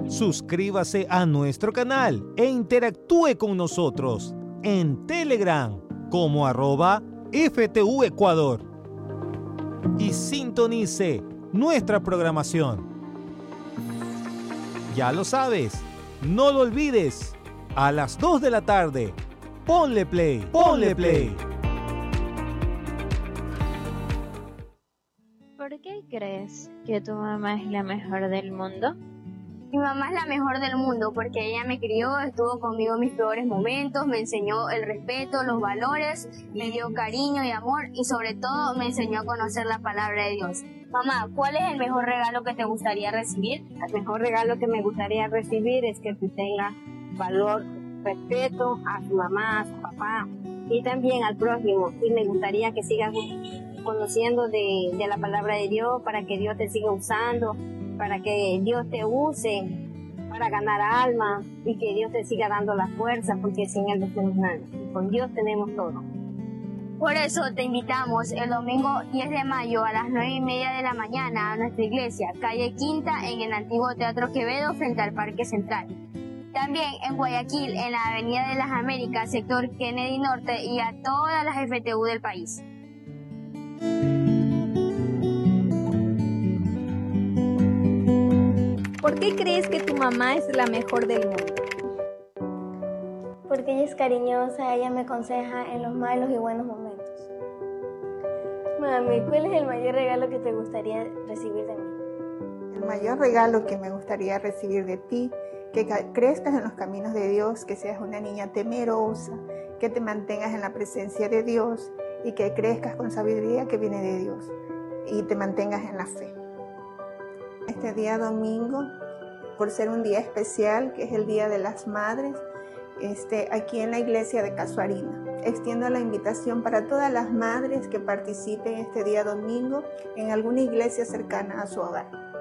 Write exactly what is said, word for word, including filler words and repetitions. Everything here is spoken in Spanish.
Suscríbase a nuestro canal e interactúe con nosotros en Telegram como arroba F T U Ecuador y sintonice nuestra programación. Ya lo sabes, no lo olvides, a las dos de la tarde, ponle play, ponle play. ¿Por qué crees que tu mamá es la mejor del mundo? Mi mamá es la mejor del mundo porque ella me crió, estuvo conmigo en mis peores momentos, me enseñó el respeto, los valores, me dio cariño y amor y sobre todo me enseñó a conocer la palabra de Dios. Mamá, ¿cuál es el mejor regalo que te gustaría recibir? El mejor regalo que me gustaría recibir es que tú tengas valor, respeto a su mamá, a su papá y también al prójimo. Y me gustaría que sigas conociendo de, de la palabra de Dios para que Dios te siga usando, para que Dios te use para ganar almas y que Dios te siga dando la fuerza, porque sin Él no tenemos nada. Y con Dios tenemos todo. Por eso te invitamos el domingo diez de mayo a las nueve y media de la mañana a nuestra iglesia, calle Quinta, en el antiguo Teatro Quevedo, frente al Parque Central. También en Guayaquil, en la Avenida de las Américas, sector Kennedy Norte, y a todas las F T U del país. ¿Por qué crees que tu mamá es la mejor del mundo? Porque ella es cariñosa, ella me aconseja en los malos y buenos momentos. Mami, ¿cuál es el mayor regalo que te gustaría recibir de mí? El mayor regalo que me gustaría recibir de ti, que crezcas en los caminos de Dios, que seas una niña temerosa, que te mantengas en la presencia de Dios y que crezcas con sabiduría que viene de Dios y te mantengas en la fe. Este día domingo, por ser un día especial, que es el Día de las Madres, este, aquí en la iglesia de Casuarina. Extiendo la invitación para todas las madres que participen este día domingo en alguna iglesia cercana a su hogar.